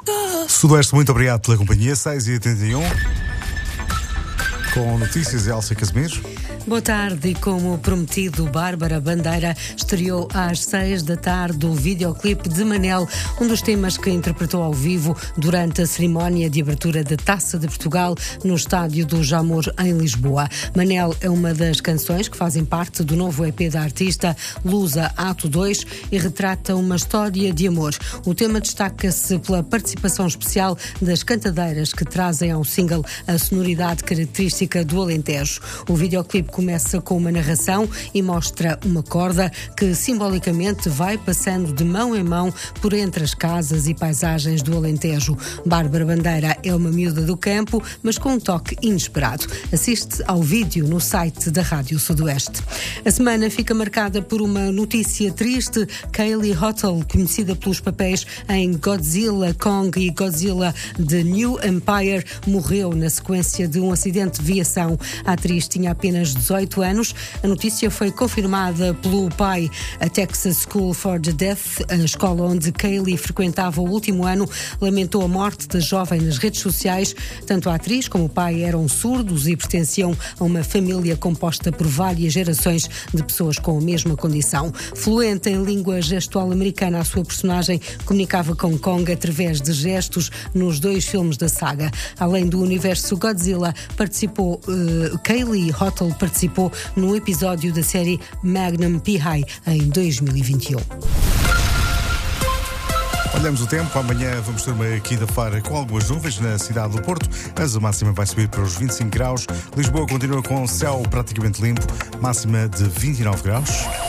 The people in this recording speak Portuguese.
Sudoeste, muito obrigado pela companhia. 6h31. Com notícias, Elsa Casimiro. Boa tarde, e como prometido, Bárbara Bandeira estreou às 6 da tarde o videoclipe de Manel, um dos temas que interpretou ao vivo durante a cerimónia de abertura da Taça de Portugal no estádio do Jamor, em Lisboa. Manel é uma das canções que fazem parte do novo EP da artista, Lusa Ato 2, e retrata uma história de amor. O tema destaca-se pela participação especial das cantadeiras que trazem ao single a sonoridade característica do Alentejo. O videoclipe começa com uma narração e mostra uma corda que simbolicamente vai passando de mão em mão por entre as casas e paisagens do Alentejo. Bárbara Bandeira é uma miúda do campo, mas com um toque inesperado. Assiste ao vídeo no site da Rádio Sudoeste. A semana fica marcada por uma notícia triste. Kaylee Hottle, conhecida pelos papéis em Godzilla, Kong e Godzilla The New Empire, morreu na sequência de um acidente de viação. A atriz tinha apenas 18 anos. A notícia foi confirmada pelo pai. A Texas School for the Deaf, a escola onde Kaylee frequentava o último ano, lamentou a morte da jovem nas redes sociais. Tanto a atriz como o pai eram surdos e pertenciam a uma família composta por várias gerações de pessoas com a mesma condição. Fluente em língua gestual americana, a sua personagem comunicava com Kong através de gestos nos 2 filmes da saga. Além do universo Godzilla, Kaylee Hottle participou num episódio da série Magnum P.I. em 2021. Olhamos o tempo. Amanhã vamos ter uma quinta-feira com algumas nuvens na cidade do Porto, mas a máxima vai subir para os 25 graus. Lisboa continua com o céu praticamente limpo, máxima de 29 graus.